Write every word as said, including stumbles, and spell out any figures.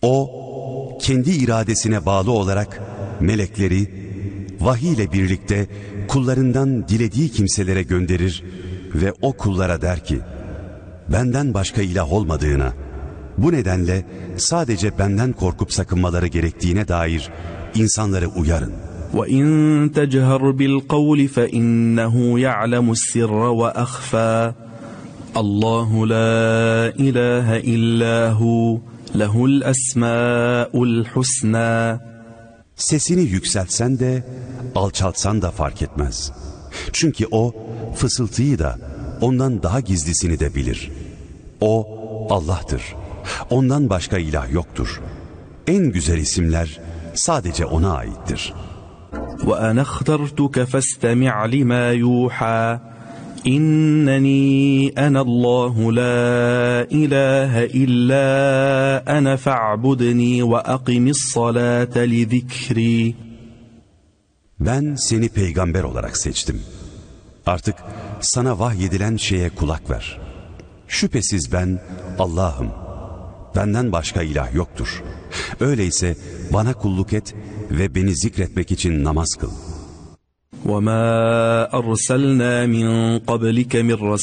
O, kendi iradesine bağlı olarak melekleri vahiy ile birlikte kullarından dilediği kimselere gönderir ve o kullara der ki, benden başka ilah olmadığına, bu nedenle sadece benden korkup sakınmaları gerektiğine dair insanları uyarın. وَاِنْ تَجْهَرْ بِالْقَوْلِ فَاِنَّهُ يَعْلَمُ السِّرَّ وَأَخْفَى اللّٰهُ لَا اِلَٰهَ اِلَّا هُ لَهُ الْأَسْمَاءُ الْحُسْنَى. Sesini yükseltsen de alçaltsan da fark etmez. Çünkü o fısıltıyı da ondan daha gizlisini de bilir. O Allah'tır. Ondan başka ilah yoktur. En güzel isimler sadece ona aittir. وَأَنَا اخْتَرْتُكَ فَاسْتَمِعْ لِمَا يُوحَى إِنَّنِي أَنَا اللّٰهُ لَا إِلَٰهَ إِلَّا أَنَا فَاعْبُدْنِي وَأَقِمِ الصَّلَاةَ لِذِكْرِي. Ben seni peygamber olarak seçtim. Artık sana vahyedilen şeye kulak ver. Şüphesiz ben Allah'ım. Benden başka ilah yoktur. Öyleyse bana kulluk et ve beni zikretmek için namaz kıl. وَمَا أَرْسَلْنَا مِنْ قَبْلِكَ مِنْ